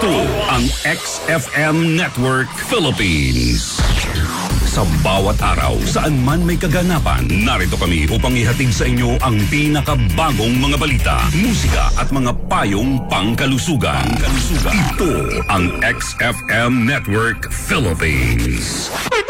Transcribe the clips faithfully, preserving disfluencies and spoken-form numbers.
Ito ang X F M Network Philippines. Sa bawat araw, saan man may kaganapan, narito kami upang ihatid sa inyo ang pinakabagong mga balita, musika at mga payong pangkalusugan. Pangkalusugan. Ito ang X F M Network Philippines.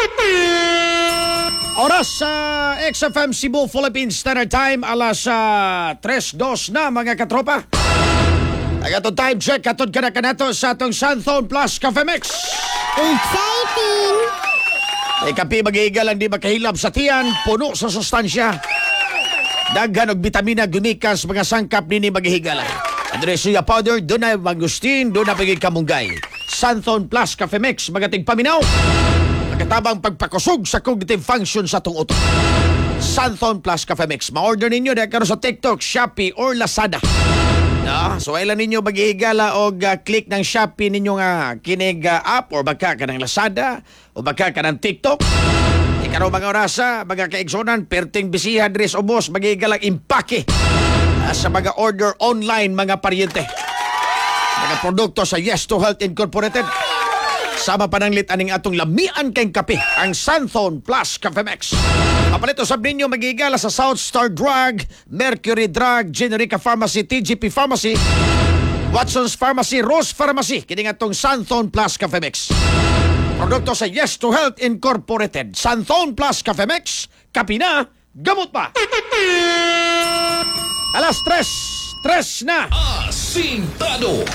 Oras sa X F M Cebu Philippines Standard Time, alas uh, tres dos na mga katropa. Agatong time check, katod ka na kanato sa atong Sunthone Plus Cafe Mix. Exciting! Ay kapi mag-iigal ang di makahilab sa tiyan, puno sa sustansya. Daghan og bitamina gumikas mga sangkap nini mag-iigal. Adresuya powder, doon na mangustin, doon na pagig kamunggay. Sunthone Plus Cafe Mix, mga tigpaminaw. Nakatabang pagpakusog sa cognitive function sa itong utok. Sunthone Plus Cafe Mix. Ma-order ninyo na karon sa TikTok, Shopee, or Lazada. No? So, ilan ninyo mag-iigala o uh, click ng Shopee ninyo nga kinig uh, app or baka ka ng Lazada o baka ka ng TikTok. Ikaw mga orasa, mga kaigsonan, perting bisihan, dress o boss, mag-iigalang impake uh, sa mga order online mga paryente. Mga produkto sa Yes to Health Incorporated. Sama pa ng litaning atong lamian kayong kape, ang Sunthone Plus Cafe Mix. Kapalito sab ninyo magigala sa South Star Drug, Mercury Drug, Generica Pharmacy, T G P Pharmacy, Watson's Pharmacy, Rose Pharmacy. Kini nga atong Sunthone Plus Cafe Mix. Produkto sa Yes to Health Incorporated. Sunthone Plus Cafe Mix, kape na, gamot pa. Alas tres, tres na. Asintado.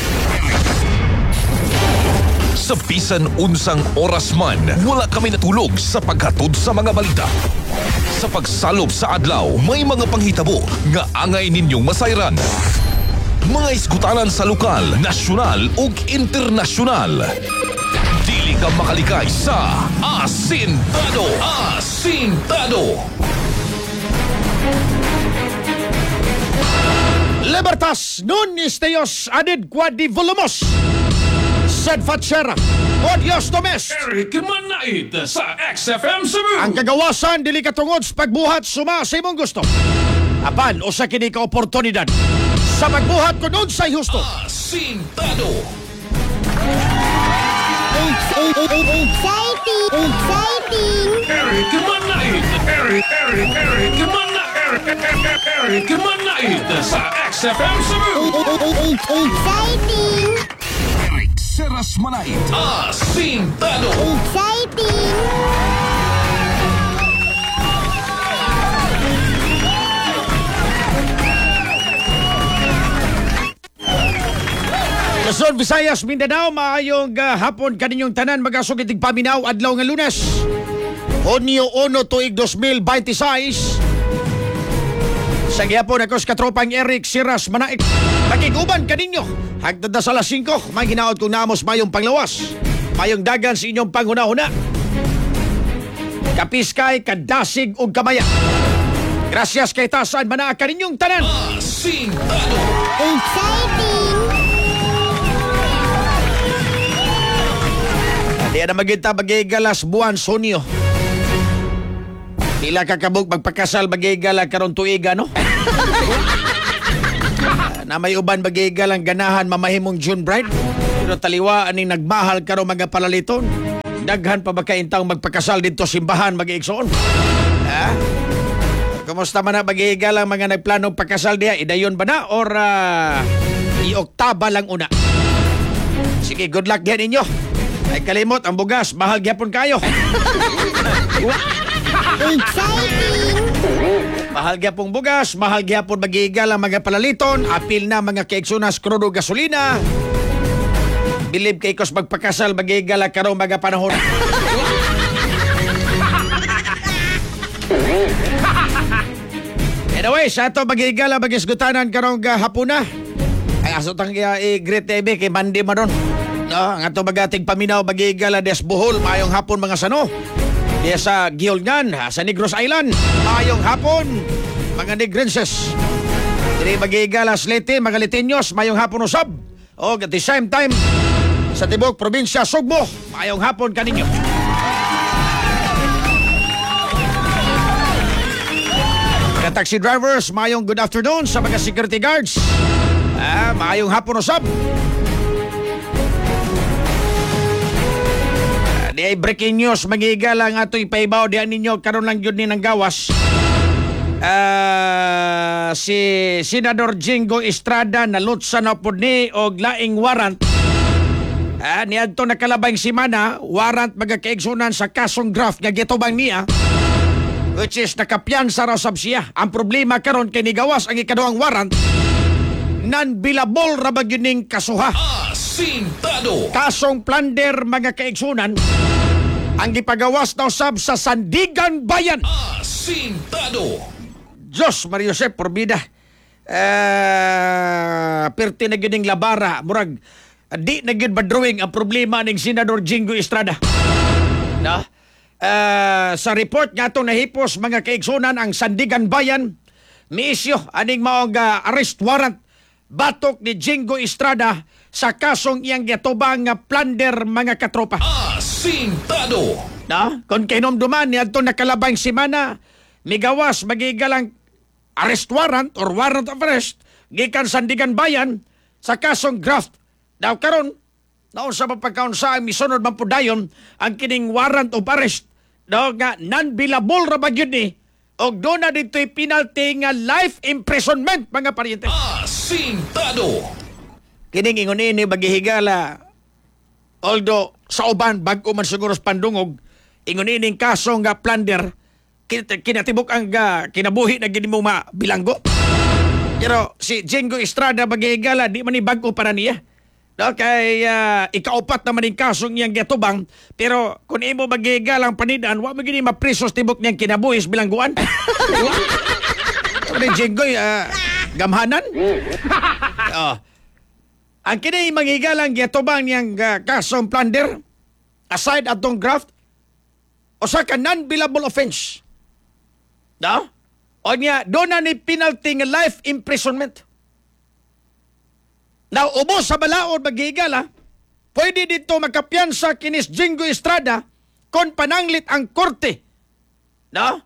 Sa bisan unsang oras man, wala kami natulog sa paghatod sa mga balita. Sa pagsalop sa adlaw, may mga panghitabo nga angay ninyong masayran. Mga isgutanan sa lokal, nasyonal ug internasyonal. Dili ka makalikay sa Asintado. Asintado. Libertas nun isteyos adid quadi volumos. Sed Fatshera, Odios Tomes. Eric Manait sa X F M Cebu. Ang kagawasan, dili katungod sa pagbuhat, suma sa imong gusto. Apan, o sa kini ka oportunidad sa pagbuhat kung unsay husto. Asintado. Exciting! Exciting! Eric Manait. Eric, Eric, Eric Manait. Eric Manait sa X F M Cebu. Exciting! Seras Manait. Asintado. Exciting! Luzon, Visayas, Mindanao, maayong uh, hapon kaninyong tanan magasugid ig paminaw adlaw nga Lunes. Hunyo uno tuig dos mil veintiséis. Sa gihapon ako sa katropang Eric Siras Manaik. Nakiguban kaninyo. Hagtad na sa alas singko, may ginaod kong namos mayong panglawas. Mayong dagan sa inyong panghuna-huna. Kapiskay, kadasig ug kamaya. Gracias kay tasan mana kaninyong tanan. Asintado. Exciting! Di na magita magigalas buwan Sunyo. Pila ka kabog magpakasal magigala karon tuiga no? Na may uban magigalang ganahan mamahimong June bride. Pero taliwa aning nagmahal karon mga palaliton. Daghan pa ba kaintang magpakasal dito simbahan mag-iigsoon? Ha? Kumusta man na magigalang mga nagplanong pakasal diha? Idayon ba na or uh, i-oktaba lang una? Sige, good luck diyan inyo. Ay kalimot ang bugas, mahal gyapon kayo. Exciting! Mahal gyapong bugas, mahal gyapon magiigal ang mga palaliton, apil na mga kaigsunas krudo gasolina. Bilib kay kos magpakasal magiigal ang karong mga panahon. Anyway, sa ito magiigal ang magisgutanan karong hapuna. Ay aso tang uh, i-greet T V kay Mandy Maron. No, ang ato magating paminaw magiigal ang des Bohol, mayong hapon mga sano. Kaya sa Giolgan, sa Negros Island, mayong hapon, mga Negrenses. Dili magigalas Leyte, mga Liteños, mayong hapon usab. O at the same time, sa Tibok, Probinsya, Sugbo, mayong hapon kaninyo. Mga taxi drivers, mayong good afternoon sa mga security guards. Ah, mayong hapon usab. Di ay breaking news, magigala nga ito ipaibaw. Diyan ninyo, karon lang yun ni ng gawas. Ah, si Senador Jingo Estrada nalutsa na po ni og laing warrant. Ah, niadto nakalabang simana, warrant magakaigsunan sa kasong graft nga gitubang niya, which is nakapiyansa raw sab siya. Ang problema karon kay ni gawas ang ikaduhang warrant, non-billable ra ba gyud ning kasuha. Asintado. Kasong plunder mga kaigsunan ang gipagawas daw sab sa Sandigan Bayan. Asintado. Diyos, Mario Josep, porbida. Uh, perti na gyud ning labara, murag di na gyud ba drawing ang problema ning Senador Jingo Estrada. No? Uh, sa report nga itong nahipos mga kaigsunan ang Sandigan Bayan, miisyo aning maong uh, arrest warrant batok ni Jingo Estrada sa kasong iyang gitubang nga plunder mga katropa. Asintado. No? Kung kinomduman ni adto nakalabang simana, migawas magigalang arrest warrant or warrant of arrest gikan Sandigan Bayan sa kasong graft. Daw karon naon sa pagkaunsa ang misunod man pudayon ang kining warrant of arrest daw nga non-billable ra ba gyud ni og do na dito'y penalty nga life imprisonment mga paryente. Asintado. Kining ingon ini bagihigala, although sa uban bag-o man siguro sa pandungog, ingon ining kaso nga plunder kin- kinatibok ang uh, kinabuhi na gini mo mabilanggo. Pero si Jingo Estrada bagihigala di man ni bag-o para niya. No, kay uh, ikaupat naman yung kasong niyang gatubang, pero kung imo magigalang panidaan, wa magini maprisos tibok niyang kinabuhis bilangguan. Ano Jingoy, uh, gamhanan? Oh. Ang kini magigalang gatubang niyang uh, kasong plunder, aside atong graft, o sa ka non-billable offense. No? O niya, doon na ni penalty nga life imprisonment. Now, ubos sa balaod magigala, pwede dito magkapiyansa kinis Jingo Estrada kung pananglit ang korte. No?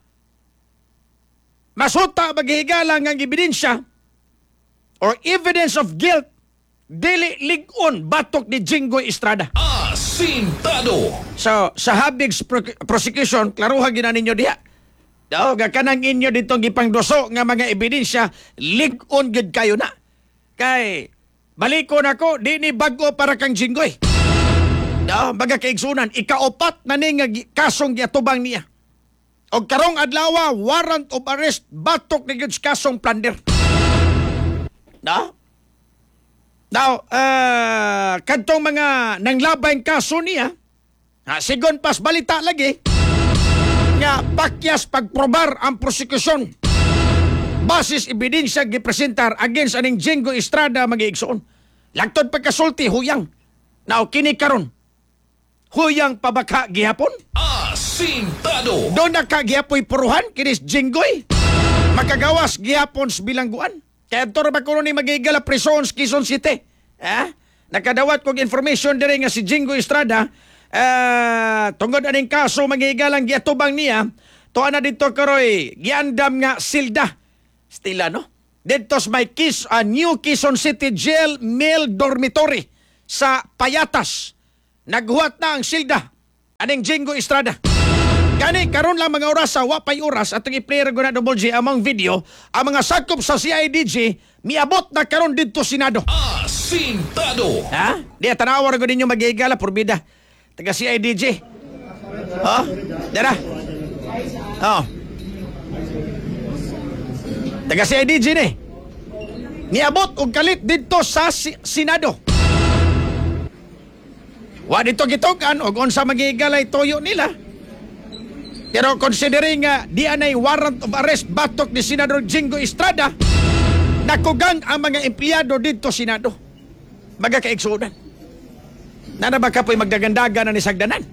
Masuta magigala ng ebidensya or evidence of guilt dili ligon batok ni Jingo Estrada. Asintado. So, sa habeas pro- prosecution, klaruha gina ninyo diha. No, gakanang inyo dito gipangdoso nga mga ebidensya, ligon gud kayo na. Kay balikon ako, di ni bago para kang Jingoy. No, baga kaigsunan, ikaupat na ni nga kasong giatubang niya. O karong adlawa, warrant of arrest, batok ni gyud kasong plunder. No? Now, uh, kadtong mga nanglabay kaso niya, ha, sigon pas balita lagi, nga pakyas pagprobar ang prosekusyon basis ebidensya gipresentar against aning Jingo Estrada magiigsoon. Lagtod pagkasulti huyang. Now kini karon huyang pabaka gihapon. Asintado. Do na ka gihapoy puruhan kinis Jingoy. Makagawas gihapon sa bilangguan. Kaya ito ba kuno ni magigala prisons Quezon City. Ha? Nakadawat kong information diri nga si Jingo Estrada uh, tungod aning kaso magigalang giatubang niya to ana dito karoy giandam nga silda. Stila, no? Dito sa may Kis, uh, New Quezon City Jail Male Dormitory sa Payatas. Naghuwat na ang silda. Aning Jingo Estrada. Gani, karon lang mga oras sa wapay oras at ang i-player ko na Double G among video, ang mga sakop sa C I D G, miabot na karon dito Senado. Asintado. Ha? Di, tanawar ko ninyo magigala, porbida. Taga C I D G. Oh, dara. Oh. Taga C I D G ni. Niabot og kalit dito sa si- Senado. Wa dito gitugan og unsa magigalay toyo nila. Pero considering nga di anay warrant of arrest batok ni Senador Jingo Estrada, nakugang ang mga empleyado dito Senado. Magakaigsunan. Nana ba ka po'y magdagandaga na ni Sagdanan?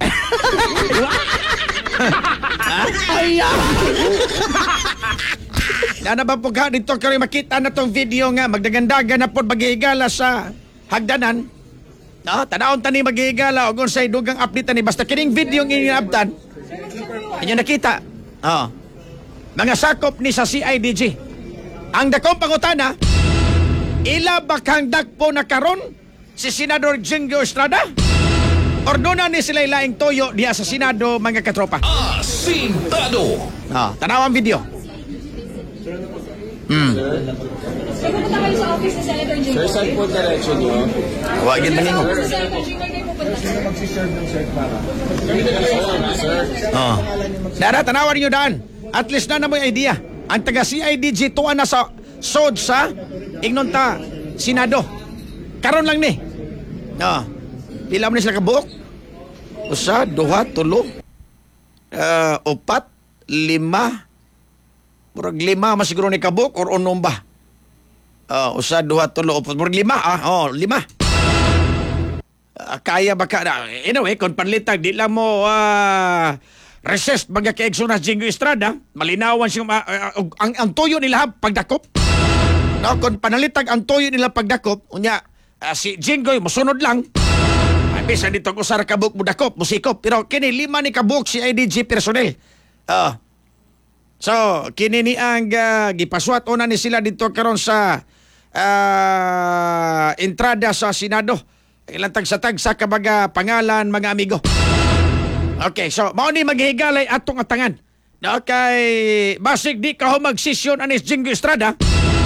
Ay, Nana ba po ka dito kayo makita na tong video nga magdagandaga na po maghihigala sa hagdanan. No, tanawon tani maghihigala o kung sa'y dugang update ni basta kining video ng iniabtan. Inyo nakita. Oh. Mga sakop ni sa C I D G. Ang dakong pangutana, ila bakang dakpo na karon si Senador Jingo Estrada? Ordona ni sila laing toyo diya sa Senado, mga katropa. Asintado. Ah, tanaw ang video. Pupunta kayo sa office ni Senator Jingo. Sir, saan po diretso niyo? Wagin maningo. Si Senator Jingo kayo pupunta. Oh. Dara, tanawan niyo daan. At least na na mo yung idea. Ang taga C I D G tuwa na sa S O D sa ingnon ta Senado. Karon lang ni. Oh. Pila mo ni sila kabuok? Usa, duha, tulo, uh, upat, lima. Murag lima masiguro ni kabuok or unom ba? Uh, usa, duha, tulo, upat. Murag lima, ah. Oh, lima. Uh, kaya ba ka na? Anyway, kung panlitag, di lang mo uh, resist mga kaigsunas Jingo Estrada, malinawan siya, uh, uh, ang, ang tuyo nila ha, pagdakop. No, kung panalitag ang tuyo nila pagdakop, unya, uh, si Jingo, musunod lang. Ay, bisa dito ko sa kabuk mo dakop, musikop. Pero kini lima ni kabuk si I D G personnel. Uh, so, kini ni ang uh, gipaswat una ni sila dito karon sa uh, entrada sa Senado. Ilang tag-sa-tag sa kabaga pangalan, mga amigo. Okay, so, mao ni maghigalay atong atangan. Okay, basig di ka ho magsisyon anis Jingo Estrada.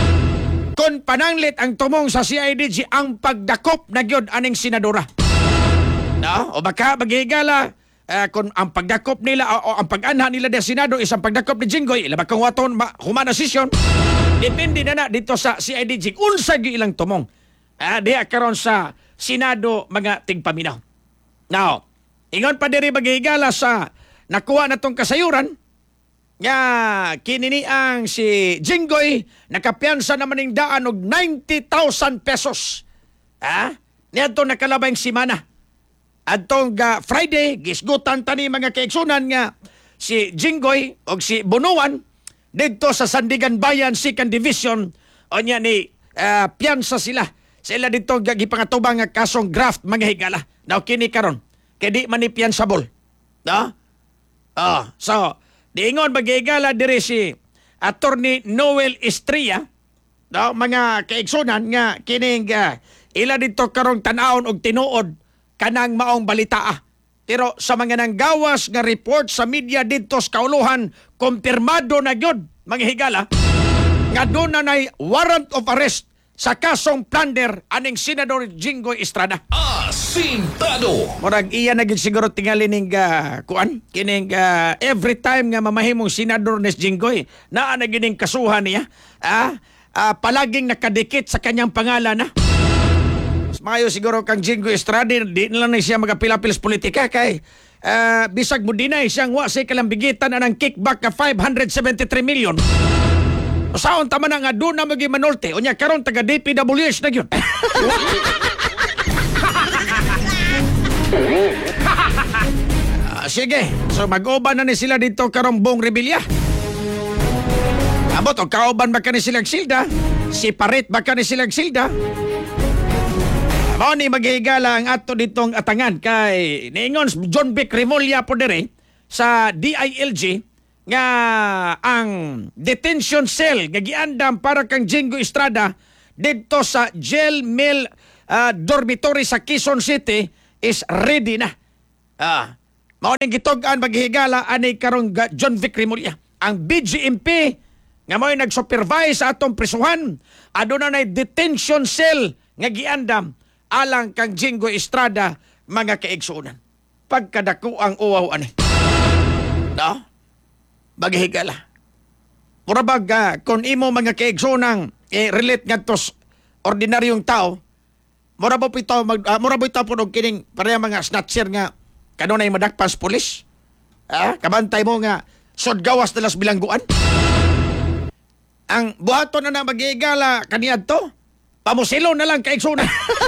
Kon pananglit ang tumong sa C I D G ang pagdakop na gyud aning senadora. No? O baka maghigala uh, kung ang pagdakop nila o, o ang pag-anha nila sa Senado isang pagdakop ni Jingoy, ila bakang waton ma, humana sesyon. Depende na na dito sa C I D G unsa gyud ilang tumong. Ah, diha karon sa Senado mga tigpaminaw. Now, ingon pa diri maghigala sa nakuha na tong kasayuran nga kinini ang si Jingoy nakapiyansa naman ning daan og ninety thousand pesos. Ha? Niadto nakalabayng simana. Adtong uh, Friday gisgutan tani mga kaigsunan nga si Jingoy og si Bunuan didto sa Sandigan Bayan Second Division onya ni uh, piyansa sila. Sila dito gipangatuban nga kasong graft mga higala. Now kini karon kay di man ni piyansable. No? Ah, so diingon magigala diri si Attorney Noel Estrella, no, mga kaigsunan nga kining uh, ila dito karong tan-awon og tinuod kanang maong balita. Ah. Pero sa mga nanggawas nga report sa media dito sa kauluhan, kumpirmado na gyud mga higala nga doon na nay warrant of arrest sa kasong plunder aning Senador Jingo Estrada. Asintado. Murag iya na gid siguro tingali ning uh, kuan kining uh, every time nga mamahimong senador ni Jingoy naa na gining kasuhan niya. Ah, ah, palaging nakadikit sa kanyang pangalan na. Mas mayo siguro kang Jingo Estrada di na lang siya magapila-pilas politika kay uh, bisag mo dinay siyang wa say kalambigitan anang kickback ka five hundred seventy-three million. Usaon tama na nga doon na magi Manolte. Unya karon taga D P W S na gyud. Ah, sige, so mag-uban na ni sila dito karong buong rebelya. Abot, o kauban ba ka ni silang silda? Si Parit ba ka ni silang silda? Mao ni maghigala ang ato ditong atangan kay niingon John Vic Remulla po dire sa D I L G nga ang detention cell nga giandam para kang Jingo Estrada dito sa jail mill uh, dormitory sa Quezon City is ready na. Ah, mao ning gitug-an maghigala ani karong John Vic Remulla. Ang B G M P nga mo'y nag-supervise sa atong prisuhan, aduna nay detention cell nga giandam alang kang Jingo Estrada mga kaigsunan. Pagkadako ang uwaw ani. No? Maghigala. Murabag uh, kung imo mga kaigsunang eh, relate nga to ordinaryong tao, murabo po ito, mag, uh, murabo ito po nung kining pareha mga snatcher nga kanunay madakpan sa pulis. Ah, kabantay mo nga sodgawas na las bilangguan. Ang buhato na na maghigala kaniyad to, pamusilo na lang kaigsunan.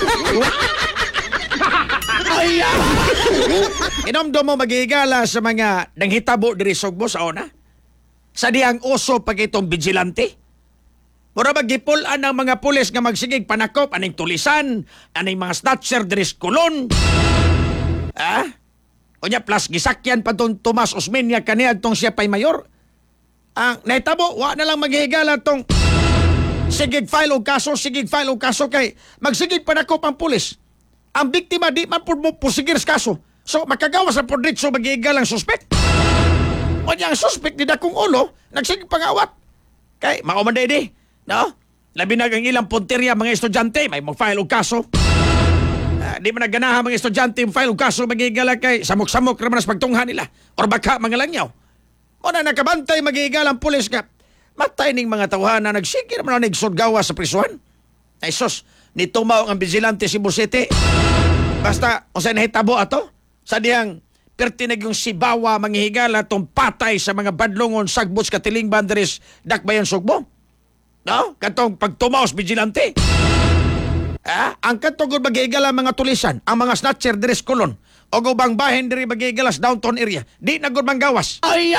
Ay, inomdo mo maghigala sa mga nanghitabo diri Sugbo sa una. Sa diyang uso pag itong vigilante. Mura maggipulan ang mga pulis nga magsigig panakop aning tulisan, aning mga snatcher diri sa Kulon. Ah? Unya plus gisakyan pa tong Tomas Osmeña kaniya tong siya pay mayor. Ang naitabo, wa na lang maghigala tong sigig file o kaso, sigig file o kaso kay magsigig panakop ang pulis. ang biktima di man po mo pusigir sa kaso. So makagawas sa podritso mag-iigal ang suspect. O niya ang suspect ni dakong ulo, nagsige pangawat. Kay mauman di, no? Labi na ang ilang punteriya mga estudyante, may mag-file og kaso. Ah, di man nagganahan mga estudyante yung file og kaso mag-iigal kay samok-samok naman sa pagtunghan nila. Or baka mga langyaw. O na nakabantay mag-iigal ang pulis nga. Matay ning mga tawhan na nagsige naman ang nagsudgawa sa prisuhan. Ay sus, ni tumaw ang vigilante si Busete. Basta, kung saan nahitabo ato, sa diyang pertinag yung sibawa manghihigala tong patay sa mga badlongon sagbots katiling banderis dakbayan sugbo. No? Katong pagtumaos vigilante. Ah, ang katong maghihigala mga tulisan, ang mga snatcher diris kolon, o gubang bahin diri maghihigalas downtown area, di na gud manggawas. Ay,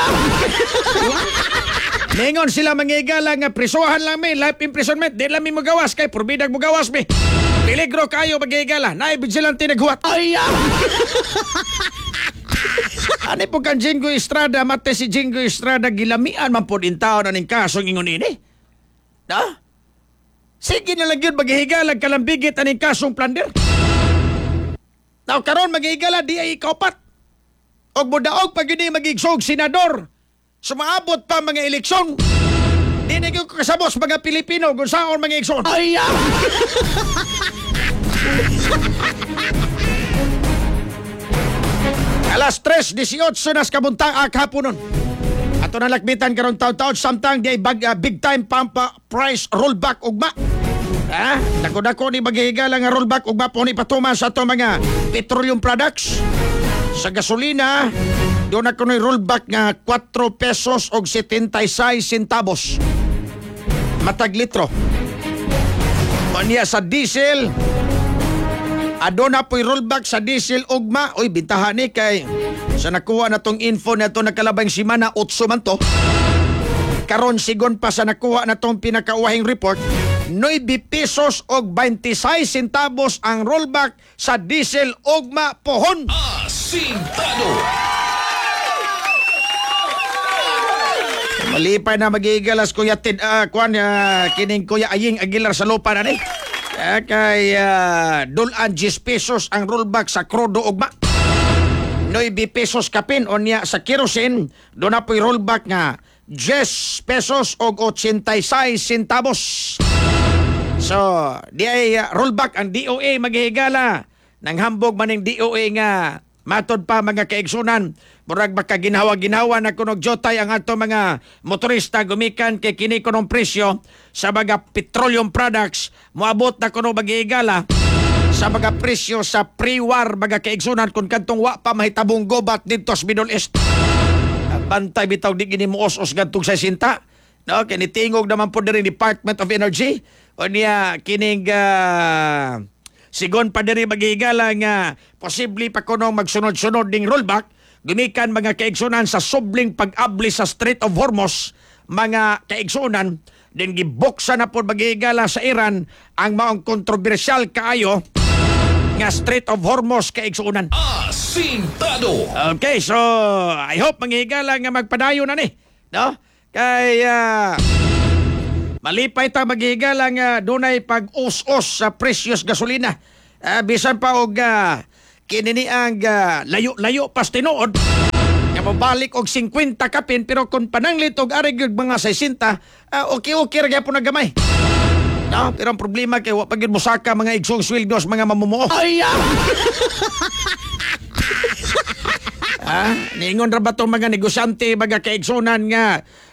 Ningon sila manghihigala nga prisuhan lang mi, life imprisonment, di lang mi magawas kay porbidag magawas mi. Peligro kayo maghihigala, naay vigilante naghuwat. Ay, ano po kan Jingo Estrada, mate si Jingo Estrada, gilamian man po din tao na ning kasong ingon ini. No? Sige na lang yun, maghihigalag kalambigit aning kasong plunder. Now, karon maghihigala, di ay ikapat. Og mudaog pag yun magigsog senador. Sumaabot pa mga eleksyon. Di na yung kasabos mga Pilipino kung saan mga eleksyon. Ay, Alas tres eighteen nas kabuntang ah, kahaponon. Ato na lakbitan karon taon-taon samtang di bag, uh, big time pampa price rollback ugma. Ha? Dako-dako ni maghihigala nga rollback ugma po ni patuman sa ato mga petroleum products. Sa gasolina, doon ako na rollback nga four pesos og seventy-six centavos. Matag litro. Paniya sa diesel, aduna po'y rollback sa diesel ugma. Uy, bintahan ni kay sa nakuha na tong info na to nakalabang simana eight man to. Karon sigon pa sa nakuha na tong pinakauwahing report, nine pesos og twenty-six centavos ang rollback sa diesel ugma pohon. Asintado. Malipay na magigalas Kuya Tid, uh, kuan, uh, kining Kuya Aying Aguilar sa lupa na ni. Uh, kay uh, dulan ten pesos ang rollback sa krudo ugma. nine pesos kapin o niya sa kerosene, doon na po'y rollback nga ten pesos og eighty-six centavos. So, di ay uh, rollback ang D O A maghihigala. Nang hambog maning D O A nga matod pa mga kaigsunan. Murag baka ginhawa-ginhawa na kunog jotay ang ato mga motorista gumikan kay kini kunong presyo sa mga petroleum products. Moabot na kuno maghihigala sa mga presyo sa pre-war mga kaigsunan kung kantong wa pa mahitabong gobat dito sa Middle East. Bantay bitaw di gini mo os-os gantong sa sinta. No, kini tingog naman po diri Department of Energy o niya kining uh, sigon pa diri maghihigala nga posible pa kuno magsunod-sunod ding rollback gumikan mga kaigsunan sa subling pag-abli sa Strait of Hormuz mga kaigsunan din gibuksa na po maghihigala sa Iran ang maong kontrobersyal kaayo nga Strait of Hormuz kaigsunan. Asintado. Okay, so I hope manghihigala nga magpadayon na ni, no? Kaya malipay ta maghihigala nga dunay pag-us-us sa precious gasolina. Uh, bisan pa og uh, kinini ang uh, layo-layo pas tinuod nga mabalik og fifty kapin pero kung pananglit og ari gyud mga sixty, uh, okay-okay ra gyapon na gamay. No, pero ang problema kay wa pa gyud mosaka mga igsong sweldos mga mamumuo. Ay! Ah, ningon ra ba tong mga negosyante, mga kaigsunan nga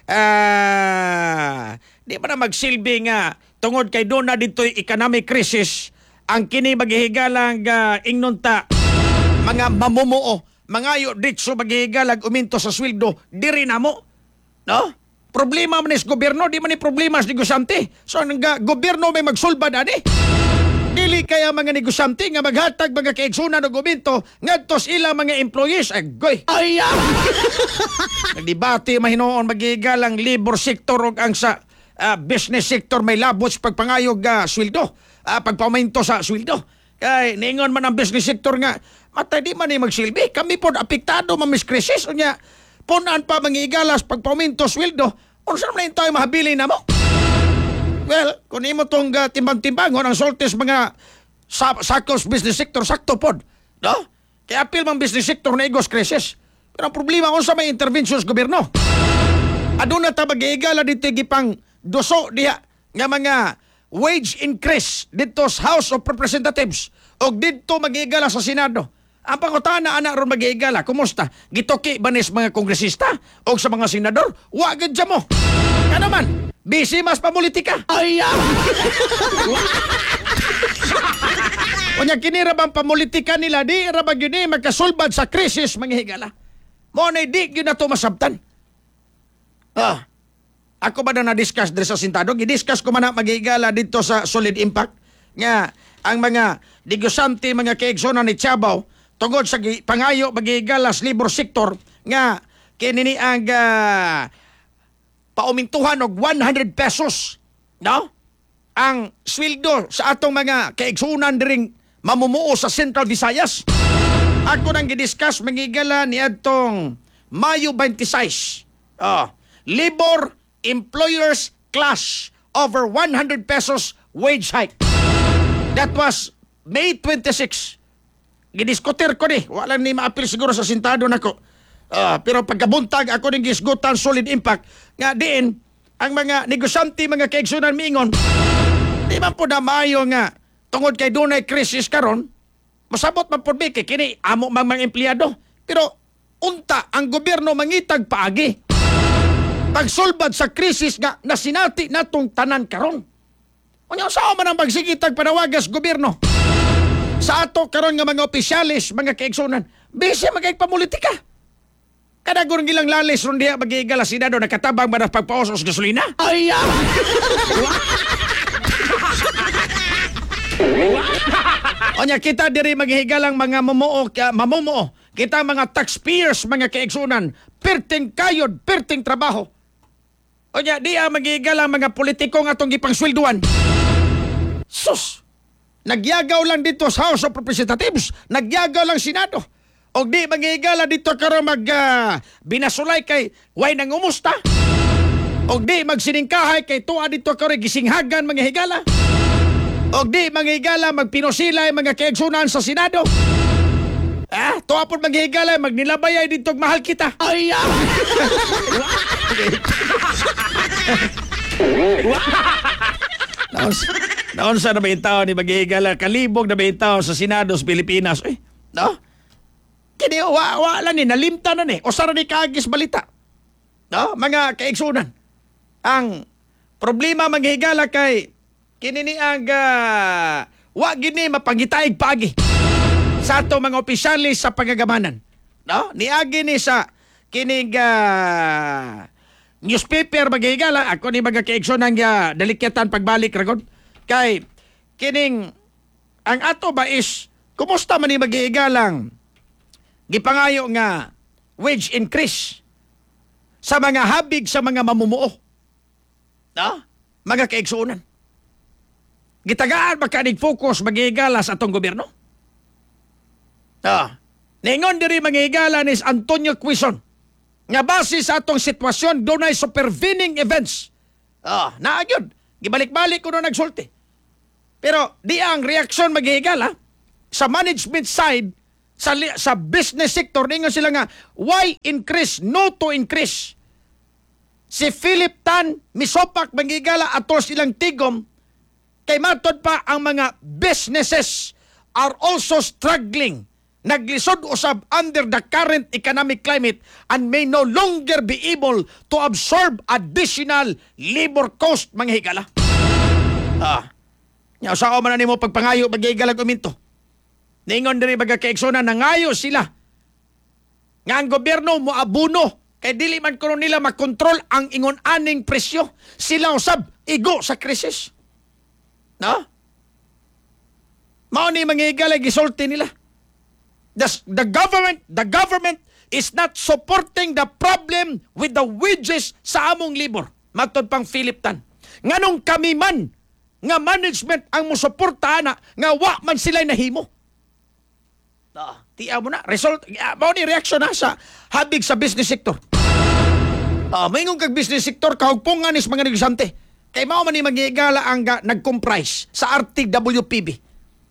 ah, di ba na magsilbi nga tungod kay doon na dito'y economic crisis ang kini maghihigalang uh, ingnunta mga mamumuo, mga yo ditso maghihigalag uminto sa sweldo, diri na mo. No? Problema man is gobyerno, di man ni problema sa negosyante. So, ang uh, gobyerno may magsulba na di. Dili kaya mga negosyante nga maghatag mga kaigsunan o gumento ngadtos ila mga employees. Agoy! Ay! Nagdebate mahinoon magigalang labor sector o ang sa uh, business sector may labot sa pagpangayog uh, sweldo. Uh, pagpaminto sa sweldo. Kay ningon man ang business sector nga matay di man ni magsilbi. Kami po apektado mamis krisis. Unya, punan pa mangigalas pagpaminto sweldo. Unsa naman tayo mahabilin na mo? Well, kung imo tong uh, timbang-timbangon ang soltes mga sa sakos business sector sakto pod, no? Kaya apil mang business sector na igos krisis. Pero ang problema unsa may intervention sa gobyerno. Aduna ta mag-iigala dito gipang doso diha nga mga wage increase dito sa House of Representatives o dito mag-iigala sa Senado. Ang pangutana ana ron mag-iigala, kumusta? Gitoki ba nis mga kongresista o sa mga senador? Wa gid mo. Ka naman, busy mas pamulitika. Ay, Kunya kini ra bang pamulitika nila di ra ba gyud ni magkasulbad sa krisis mga higala. Mo na di gyud na to masabtan. Ah. Ako ba na na-discuss diri sa Sintado? Gi-discuss ko man na maghigala dito sa Solid Impact nga ang mga negosante, mga kaigsonan ni Tiabaw tungod sa gi- pangayo maghigala sa labor sector nga kini ni ang uh, paumintuhan og one hundred pesos, no? Ang sweldo sa atong mga kaigsunan diring mamumuo sa Central Visayas. Ako nang gi-discuss maghigala ni adtong Mayo twenty-six. Oh, labor employers clash over one hundred pesos wage hike. That was May twenty-sixth. Gidiskutir ko ni. Wala ni maapil siguro sa sintado nako. Uh, pero pagkabuntag ako ning gisgutan Solid Impact nga diin ang mga negosyante, mga kaigsunan miingon. Di man po na maayo nga tungod kay dunay krisis karon. Masabot man po kay kini amo mang mga empleyado. Pero unta ang gobyerno mangitag paagi. Pagsulbad sa krisis nga nasinati natong tanan karon. Unya sao man ang pagsigitag panawagas gobyerno? Sa ato karon nga mga opisyalis, mga kaigsunan, busy magaypamulitika. Kada gurong gilang lalis ron diha magigala Senado nakatabang ba na pagpaosos gasolina? Ay! Onya kita diri maghigalang mga mamuo, mamumuo. Kita mga taxpayers, mga kaigsunan, perting kayod, perting trabaho. Onya, di ang magigalang mga politiko nga itong ipangswelduan. Sus! Nagyagaw lang dito sa House of Representatives. Nagyagaw lang Senado. O di magigala dito karon mag uh, binasulay kay way nang umusta. O di magsiningkahay kay tuwa dito karon gisinghagan mga higala. O di magigala magpinusilay mga kaigsunan sa Senado. Ah, tuwa po maghigala, magnilabayay dito mahal kita. Ay, ah! naon, naon sa na ba yung tao ni maghigala? Kalibog na ba yung tao sa Senado sa Pilipinas? Eh, no? Kini, wa, wa lang ni, nalimta na ni. O sara ni kaagis balita. No? Mga kaigsunan. Ang problema maghigala kay kini ni ang uh, wa gini mapangitaig pagi sa ato mga opisyalis sa pagagamanan. No? Niagi ni sa kining uh, newspaper maghigala. Ako ni mga kaigsunan nga dalikatan pagbalik ragon. Kay kining ang ato ba is kumusta man ni maghigalang gipangayo nga wage increase sa mga habig sa mga mamumuo. No? Mga kaigsunan. Gitagaan ba kanig focus maghigala sa atong gobyerno? Ah, ningon diri manghigala ni Antonio Quizon nga base sa atong sitwasyon dunay supervening events. Ah, naagyod. Gibalik-balik ko na nagsulti. Pero di ang reaksyon maghigala sa management side sa sa business sector ningon sila nga why increase no to increase. Si Philip Tan misopak manghigala atol silang tigom kay matod pa ang mga businesses are also struggling. Naglisod usab under the current economic climate and may no longer be able to absorb additional labor cost mga higala. Ah. Nya sao man nimo pagpangayo maghigalag uminto. Ningon diri baga kaigsunan nangayo sila. Nga ang gobyerno mo abuno kay dili man kuno nila makontrol ang ingon aning presyo. Sila usab igo sa krisis. No? Mao ni manghigala gisulti nila. The, the government, the government is not supporting the problem with the wages sa among labor. Matod pang Philip Tan. Nganong kami man nga management ang musuportahan na nga wa man sila nahimo. Ah, tiya mo na result uh, mao ni reaction na sa habig sa business sector. Ah, mayong kag business sector kahugpungan is mga negosyante. Kay mao man ni magigala ang uh, nag-comprise sa R T W P B.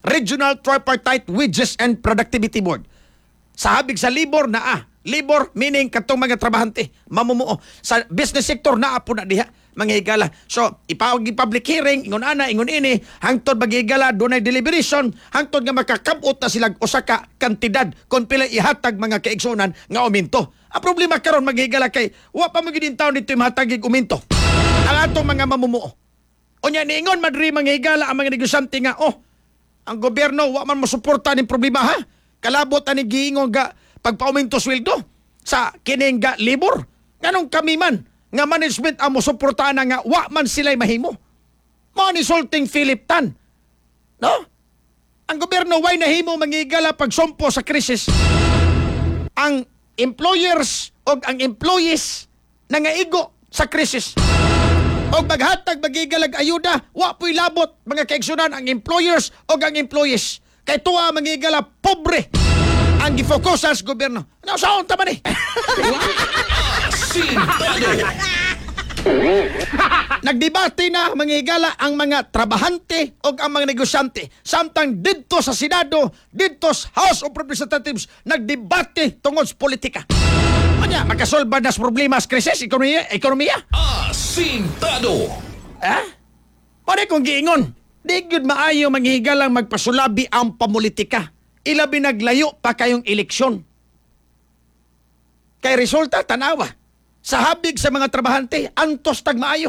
Regional Tripartite Wages and Productivity Board. Sa habig sa libor na ah, libor meaning katong mga trabahante, mamumuo. Sa business sector na po na diha, mga higala. So, ipawag yung public hearing, ingon ana, ingon ini, hangtod mag-higala, doon ay deliberation, hangtod nga makakabot na silang usaka kantidad kung pila ihatag mga kaigsunan nga uminto. Ang problema karon maghigala kay, wa pa magiging taon dito yung mahatagig uminto. Ang atong mga mamumuo. O niya, niingon madri mga higala ang mga negosyante nga, oh, ang gobyerno, wa man mo suporta ng problema ha. Kalabot ani giingon ga pagpauminto sweldo sa kining ga libor. Nganong kami man nga management ang mo suportahan na nga wa man sila'y mahimo. Mo ni sulting Philip Tan. No? Ang gobyerno way nahimo mangigala pagsumpo sa krisis. Ang employers o ang employees nangaigo sa krisis. O maghatag magigalag ayuda, wa po'y labot mga kaigsunan ang employers o ang employees. Kay tuwa magigala pobre ang gifokusan sa gobyerno. Ano saan tama ni? Sintado. Nagdebate na manghigala ang mga trabahante o ang mga negosyante. Samtang dito sa Senado, dito sa House of Representatives, nagdebate tungod sa politika. Ano makasolba na sa problema sa krisis, ekonomiya? ekonomiya? Asintado. Ha? Pare kong giingon, di gyud maayo manghigalang magpasulabi ang pamulitika. Ilabi naglayo pa kayong eleksyon. Kay resulta, tanawa. Sa habig sa mga trabahante, antos tag maayo.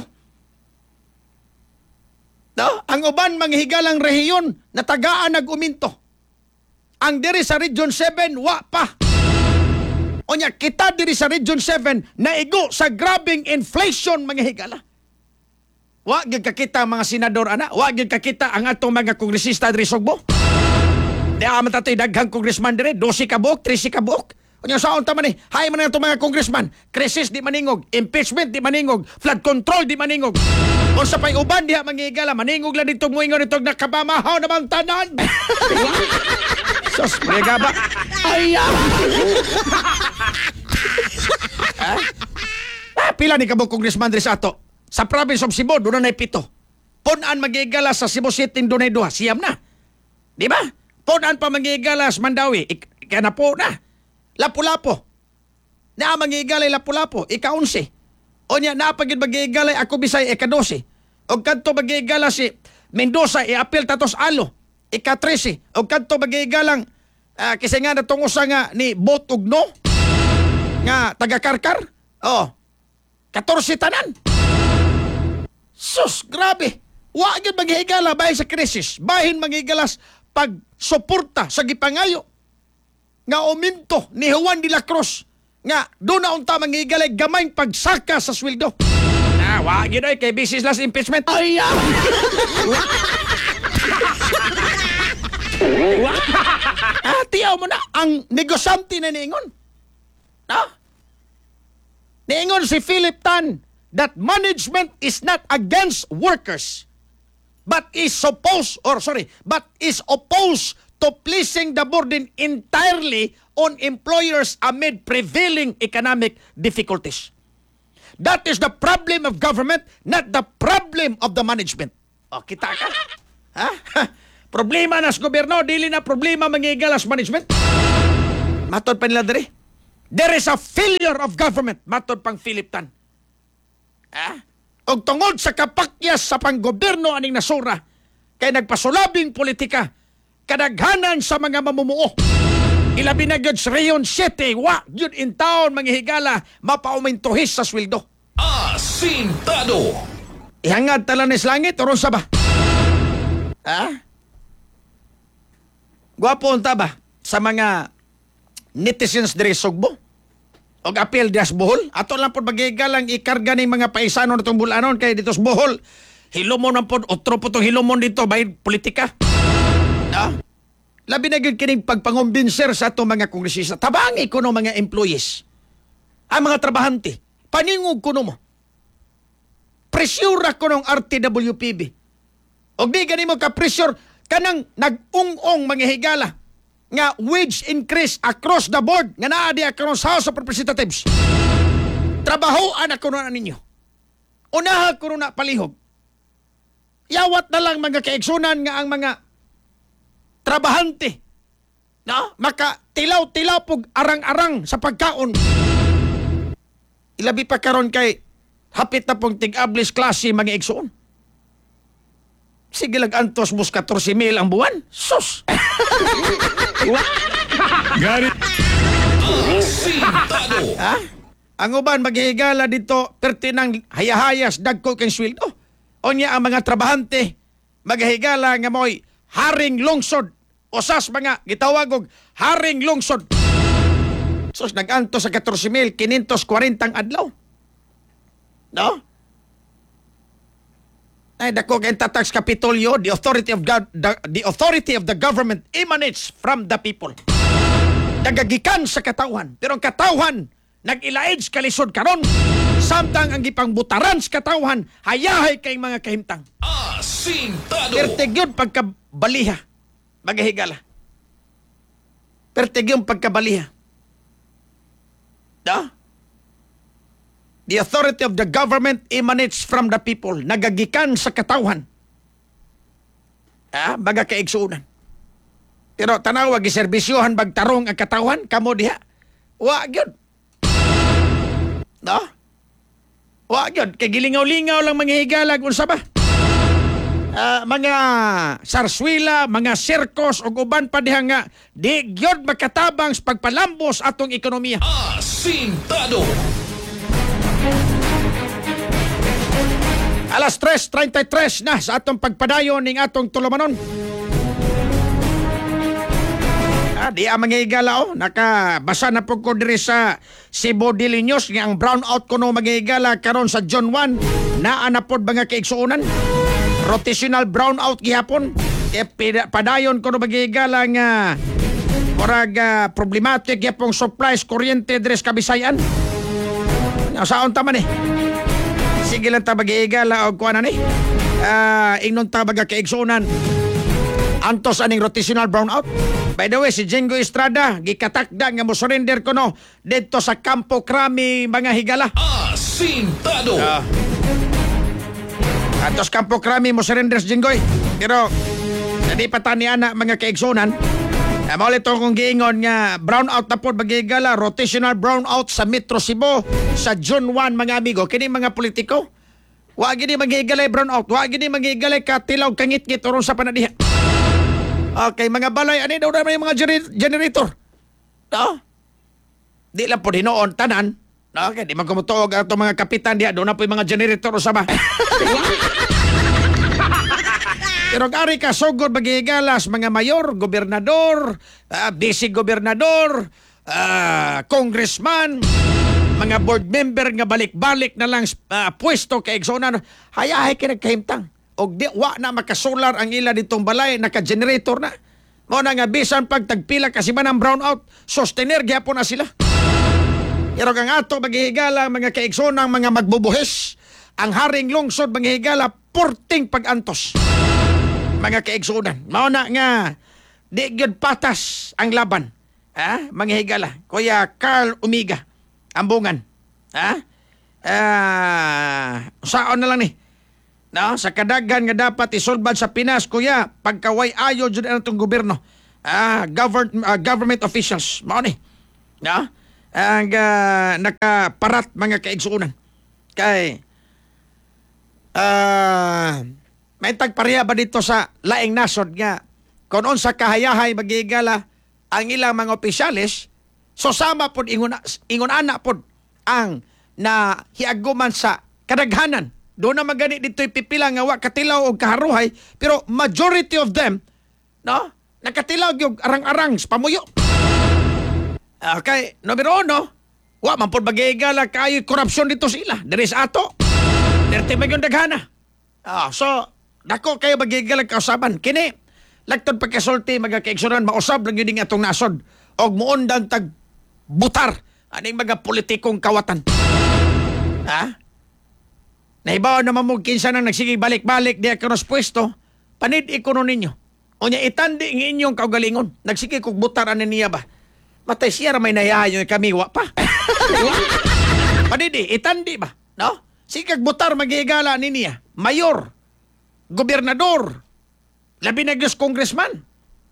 No? Ang uban manghigalang rehiyon na tagaan nag-uminto. Ang diri sa Region seven, wa pa. O niya, kita diri sa Region seven, naigo sa grabing inflation mga higala. Wa gyud kakita mga senador ana, wa gyud kakita ang atong mga kongresista diri Sugbo. Di aman tatoy daghang congressman dire, twelve ka buok, thirteen ka buok. Unya saon ta man ni, hay man nga itong mga congressman, krisis di maningog, impeachment di maningog, flood control di maningog. Kung sa pay uban diha mangigala, maningog lang dito muingon itong nakabamahaw naman tanan. Sos, prega ba? Ay, ah. Ha? Ah, pila ni kabong congressman diri sa ato. Sa province of Cebu, doon na pito. Punan magigala sa Cebu City, doon na duha. Siyam na. Di ba? Punan pa magigala sa Mandawi. Ik- Ika na po na. Lapu-lapo. Na magigalay lapu-lapo, ika-onse. O niya, napagid magigalay ako Bisay, ika-dose. O kanto magigala si Mendoza, i-apil tatos alo, ika-trese. O kanto magigalang, uh, kasi nga natungusa nga ni Botugno, nga taga-karkar. O, katorse tanan. Sus, grabe. Wa gyud maghigala bahin sa krisis. Bahin maghigalas pag suporta sa gipangayo nga uminto ni Juan de la Cruz nga doon na unta manghigalay gamay pagsaka sa sweldo. Ah, wa gyud ay kay business last impeachment. Ay, ah. ah, tiyaw mo na ang negosyante na niingon. No? Niingon si Philip Tan that management is not against workers but is supposed or sorry, but is opposed to placing the burden entirely on employers amid prevailing economic difficulties. That is the problem of government, not the problem of the management. O, kita ka? Ha? Problema na sa gobyerno, dili na problema mangigala sa management. Matod pa nila diri. There is a failure of government, matod pang Philip Tan. Ha? O tungod sa kapakyas sa panggobyerno aning nasura, kay nagpasulabing politika, kadaghanan sa mga mamumuo. Ilabi na gyud sa Region seven, wa gyud in town manghigala mapaumentuhis sa sweldo. Asintado. Ihangad tala ni langit oron sa ba? Ha? Gwapo unta ba sa mga netizens diri Sugbo? Og apel dias Bohol? Ato lang pod magigalang ikarga ni mga paisano natong bulanon kay dito sa Bohol. Hilomon man pod otro po tong hilomon dito bay politika. No? Labi na gyud kining pagpangumbinser sa ato mga kongresista. Tabangi kuno mga employees. Ang mga trabahante. Paningog kuno mo. Presyura kuno ng R T W P B. Og di gani mo ka pressure kanang nag-ung-ung mga higala nga wage increase across the board nga naa di across House of Representatives. Trabahoan ako na ninyo. Unaha kuno na palihog. Yawat na lang mga kaigsunan nga ang mga trabahante. No? Maka tilaw-tilaw pug arang-arang sa pagkaon. Ilabi pa karon kay hapit na pong tig-ablis klase mga igsoon. Sige lang antos mus fourteen mil ang buwan. Sus! Garit. Asintado. Ha? Ang uban maghihigala dito pertinang hayahayas dagko kang sweldo. Onya ang mga trabahante maghihigala nga mo'y haring lungsod. Osas mga gitawag og haring lungsod. Sus naganto sa fourteen mil five forty ang adlaw. No? Ay dako kay tax kapitolyo, the authority of God, the, the authority of the government emanates from the people. Nagagikan sa katawan, pero ang katawan nag-ilaid sa kalisod karon. Samtang ang gipangbutaran sa katawan, hayahay kay mga kahimtang. Asintado. Pertegyod pagkabaliha, magahigala. Pertegyod pagkabaliha. No? The authority of the government emanates from the people. Nagagikan sa katawan. Ah, baga kaigsuunan. Pero tanawa giservisyohan bagtarong ang katawan kamo diha. Wa gyud. No? Wa gyud kay gilingaw-lingaw lang mga higalag unsa ba? Ah, mga sarswila, mga sirkos ug uban pa diha nga di gyud makatabang sa pagpalambos atong ekonomiya. Asintado. Alas tres thirty-three na sa atong pagpadayon ning atong tulumanon. Ah, di ang mga higala oh, nakabasa na po ko diri sa Cebu Daily News nga ang brownout ko no mga higala karon sa John one naa na pod mga kaigsuonan. Rotational brownout gihapon. E, padayon ko no mga higala nga murag uh, problematic yapong supplies kuryente diri sa Kabisayan. Saon ta man eh. Sige lang ta mag-iigala o kuha na ni. Uh, ingnon ta baga kaigsunan. Antos aning rotational brownout. By the way, si Jengo Estrada, gikatakda nga mo surrender ko no dito sa Campo Crame mga higala. Asintado. Uh, Antos Campo Crame mo surrender si Jengoy. Pero, hindi pa tani ana mga kaigsunan. Uh, Maulit akong giingon nga brownout na po magigala, rotational brownout sa Metro Cebu sa June one mga amigo. Kini mga politiko, wa gini magigalay brownout, wa gini magigalay katilaw kangit-ngit oron sa panadiha. Okay, mga balay, ani daw na may mga gener- generator. No? Di lang po dinoon tanan. Okay, di man kumutuog ato mga kapitan diha, doon na po yung mga generator sa ba. Pero gari ka sugod magigalas mga mayor, gobernador, uh, basic gobernador, uh, congressman, mga board member nga balik-balik na lang uh, pwesto kay igsonan, hayahay kay nagkahimtang. Og di wa na makasolar ang ila ditong balay, naka-generator na. Mo na nga bisan pag tagpila kasi man ang brownout, sustainer gyapon na sila. Pero kang ato maghihigala mga kaigsonan mga magbubuhis, ang haring lungsod maghihigala porting pag-antos. Mga kaigsunan. Mao na nga di gyud patas ang laban. Ha? Mga higala. Kuya Carl Umiga. Ambungan. Ha? Ah, saon na lang ni. No, sa kadaghan nga dapat isulbad sa Pinas, kuya, pagkaway ayo jud ang atong gobyerno. Ah, government uh, government officials. Mao ni. No? Ang uh, nakaparat mga kaigsunan. Kay ah uh, may tagpareha ba dito sa laing nasod nga kung unsa kahayahay magigala ang ilang mga opisyalis, so sama pod ingon ingon ana pod ang na hiaguman sa kadaghanan. Doon na magani dito pipila nga wa katilaw og kaharuhay, pero majority of them no nakatilaw gyud arang-arang sa pamuyo. Okay, numero uno, wa man pod magigala kayo korupsyon dito sila. Diri sa ato. Derte magyong daghana. Ah, so dako kayo magigalag kausaban. Kini, lagtod pagkasulti, mga kaigsunan, mausab lang yun atong nasod. O muundan tag butar. Aning mga politikong kawatan. Ha? Nahibaw naman mo kinsa nang nagsige balik-balik di akanos pwesto, panid ikono ninyo. O niya itandi ng inyong kaugalingon. Nagsige kog butar anin niya ba? Matay siya may nayayo kami, wa pa. Panid itandi ba? No? Sige kag butar magigala ni niya. Mayor, gobernador, labi na Diyos congressman.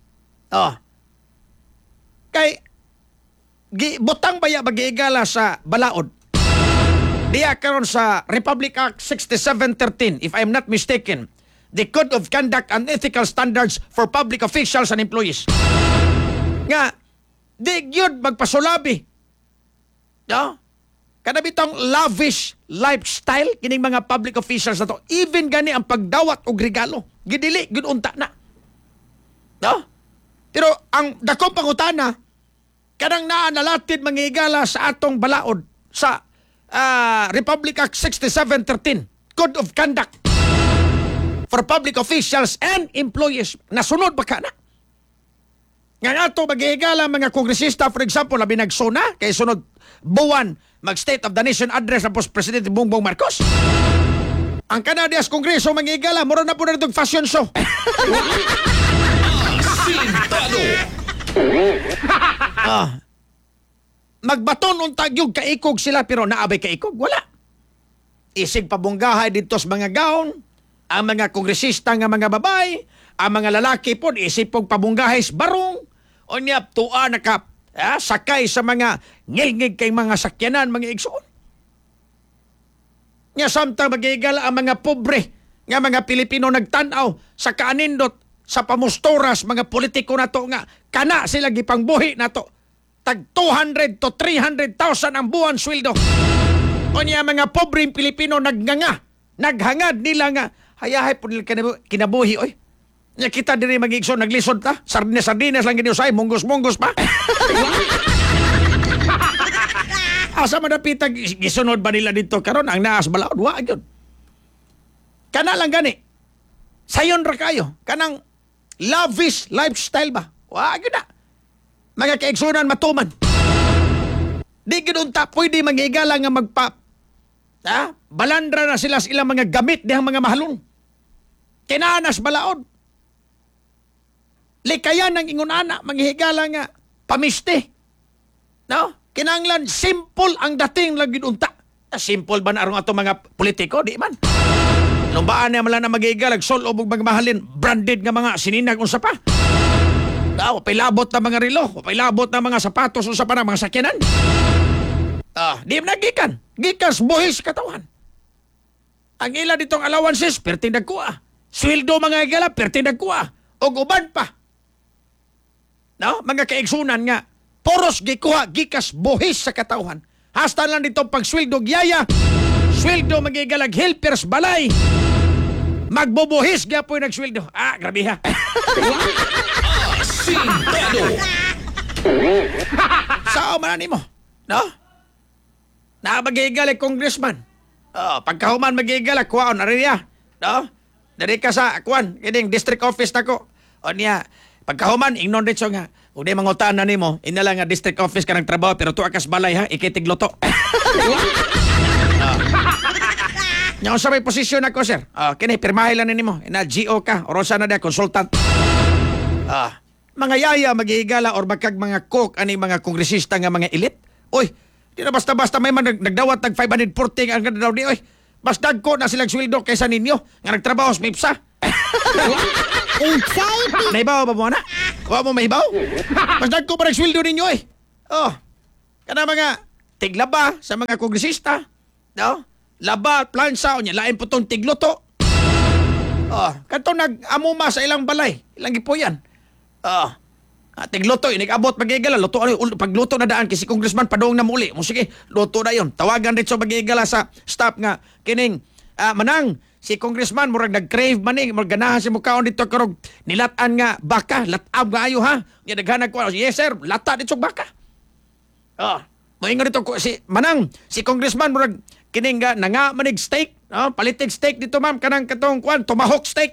Oh. Kay gi butang baya bagigala sa balaod. Diya karon sa Republic Act sixty-seven thirteen, if I'm not mistaken, the Code of Conduct and Ethical Standards for Public Officials and Employees. Nga, di gyud magpasulabi. No? Kada bitong lavish lifestyle kining mga public officials na to. Even gani ang pagdawat og regalo. Gidili, gud unta na. No? Pero ang dakong pangutana, kanang naa nalatid mangigala sa atong balaod sa uh, Republic Act sixty-seven thirteen, Code of Conduct for Public Officials and Employees. Nasunod ba ka na? Nga nga ito, maghihigala mga kongresista, for example, labi nagsuna, kay sunod buwan, mag-State of the Nation address ng Presidente Bongbong Marcos. Ang Canadias Kongreso, maghihigala, mura na po na itong fashion show. Sintado. ah, magbaton untag yung kaikog sila, pero naabay kaikog, wala. Isig pabunggahay dito sa mga gaon, ang mga kongresista nga mga babay, ang mga lalaki po, isip pong pabunggahay sa barong, o niya, tuwa nakap, ah, sakay sa mga ngilngig kay mga sakyanan, mga igsoon. Nga samtang magigala ang mga pobre, nga mga Pilipino nagtanaw sa kaanindot, sa pamustoras, mga politiko na to nga, kana sila gipangbuhi na to. Tag two hundred to three hundred thousand ang buwan sweldo. O niya mga pobreng Pilipino nagganga, naghangad nila nga, hayahay po nila kinabu- kinabuhi, oy. Nya kita diri magigso naglisod ta. Sardinas sardinas lang gini usay, munggos-munggos pa. Asa madapitag gisunod ba nila dito karon ang naas balaod wa gyud. Kana lang gani. Sayon ra kayo kanang lavish lifestyle ba? Wa gyud na. Mga kaigsunan matuman. Di gyud unta pwede magigala nga magpa ha? Balandra na sila sa ilang mga gamit dihang mga mahalon. Kinanas balaod. Likayan ng ingunana, manghihigala nga, pamiste. No? Kinanglan, simple ang dating lagi unta. Simple ba na arong ato mga politiko? Di man. Lumbaan na mala na maghihigala, sol o magmahalin, branded nga mga sininag unsa pa. No? Pailabot na mga relo, pailabot na mga sapatos unsa pa na mga sakyanan. Ah, di man nagikan. Gikas buhis katawan. Ang ila ditong allowances, perting nagkuha. Sweldo mga igala, perting nagkuha. O uban pa. No? Mga kaigsunan nga, poros gikuha, gikas buhis sa katawhan. Hasta lang dito pagsweldo gyaya, sweldo magigalag helpers balay. Magbubuhis gya po yung nagsweldo. Ah, grabe ha. Sintado. Sao man mo? No? Nakabagigalag congressman. Oh, pagkahuman magigalag, kuwaon, nariya. No? Dari ka sa, kuwan, kining district office na ko. O niya, pagkahuman, ingnon dito nga, kung di mangutaan na nimo, inala nga district office ka ng trabaho, pero tuwa kas balay ha, ikitigloto. Nya sa may posisyon ako, sir. Ah, kini pirmahay lang nimo. Ina G O ka, orosa na dia consultant. Ah, mga yaya maghihigala or magkag mga cook ani mga kongresista nga mga elite. Oy, di na basta-basta may man nag- nagdawat tag five hundred forty ang daw di oy. Mas dagko na silang sweldo kaysa ninyo nga nagtrabaho sa MIPSA. Exciting! Naibaw ba mo na? Wa mo mahibaw? Mas dagko pa nagsweldo ninyo eh. Oh, kana mga tiglaba sa mga kongresista. No? Laba, plansa, o niya, lain po itong tigluto. Oh, kanto nag-amuma sa ilang balay. Ilang gipuyan. Oh, ah, tigluto, yun, nag-abot magigala. Luto, ano, pagluto na daan, kasi congressman padong na muli. Mo sige, luto na yun. Tawagan rin sa magigala sa staff nga, kining, ah, manang, si congressman, murag nag-crave maning, murag ganahan si mukaon dito, karog, nilatan nga baka, latab nga ayo ha. Nga naghanag ko, yes sir, lata dito baka. Oh, moingon dito ko, si, manang, si congressman, murag, kining nga, nanga manig steak, oh, palitig steak dito ma'am, kanang katong kuan, tomahawk steak.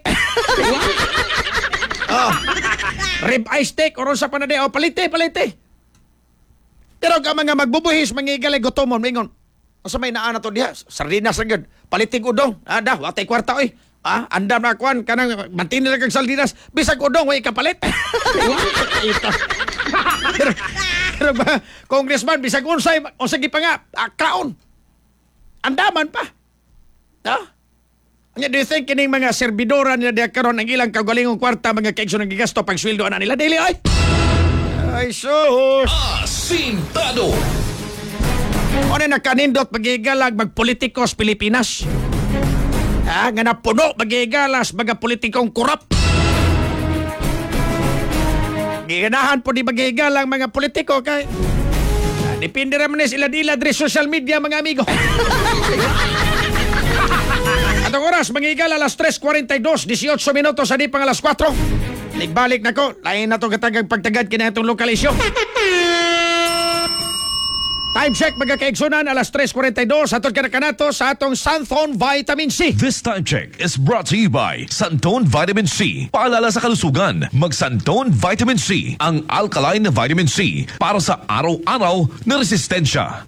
Oh, rib eye steak, oron sa panade, oh, palite, palite. Pero ka mga magbubuhis, mangigalay gutomon, mingon. Asa may naa na to diha, sardinas lang yun. Palitig udong, ah, dah, watay kwarta, oy. Ah, andam na kuan, kanang mantin nila kag sardinas, bisag udong, way kapalit. pero, pero ba, congressman, bisag unsay, unsay pa nga, ah, kaon. Andaman pa. Ha? Anya, do you think kining mga serbidora nila diya karon ang ilang kagalingong kwarta mga kaigso nang gigasto pag sweldo ana nila daily ay? Ay sus. Asintado. Ano na kanindot magigalag magpolitikos Pilipinas? Ah, nga napuno magigalas mga politikong korap. Giganahan po di magigalang mga politiko kay ah, depende raman na sila dila diri social media mga amigo. Atong oras magigal alas tres cuarenta y dos, dieciocho minutos adi pang alas kwatro. Nagbalik na ko, lain na to katagag pagtagad kina itong lokalisyon. Time check mga kaigsunan, alas tres cuarenta y dos, atong kanakanato sa atong Santhon Vitamin C. This time check is brought to you by Santon Vitamin C. Paalala sa kalusugan, mag Santon Vitamin C, ang alkaline na vitamin C para sa araw-araw na resistensya.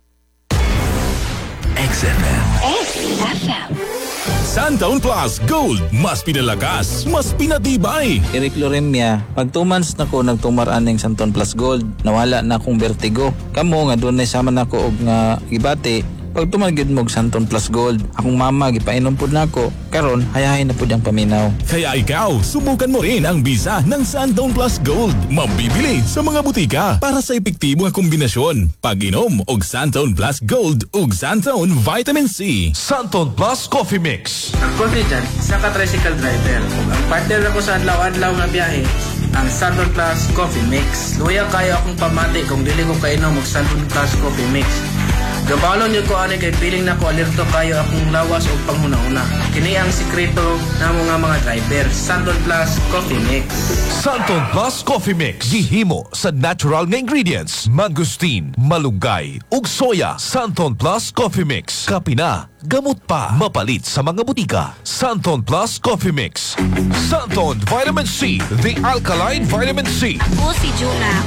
X F M. X F M. Santon Plus Gold. Mas pinalakas, mas pinatibay. Iricloremia, pag two months na ko nagtumaran ng Santon Plus Gold, nawala na akong vertigo. Kamo nga doon na sama na ko og nga gibati, pag tumagid mo og Santon Plus Gold, akong mama gipainom pud nako. Karon hayahay na pud ang paminaw. Kaya ikaw, subukan mo rin ang bisa ng Santon Plus Gold. Mabibili sa mga butika para sa epektibo nga kombinasyon. Pag-inom og Santon Plus Gold ug Santon Vitamin C. Santon Plus Coffee Mix. Ang coffee dyan, isa ka tricycle driver. Ang partner ako sa adlaw-adlaw na biyahe, ang Santon Plus Coffee Mix. Luya kayo akong pamati kung dili ko kainom og Santon Plus Coffee Mix. Gabalon niyo ko ani kay piling na ko alerto kayo akong lawas o panghuna-una. Kini ang sikreto na mga mga driver. Santon Plus Coffee Mix. Santon Plus Coffee Mix. Gihimo sa natural nga ingredients. Mangustin, malunggay, ug soya. Santon Plus Coffee Mix. Kapina, gamot pa. Mapalit sa mga butika. Santon Plus Coffee Mix. Santon Vitamin C. The Alkaline Vitamin C. Ako si Juna.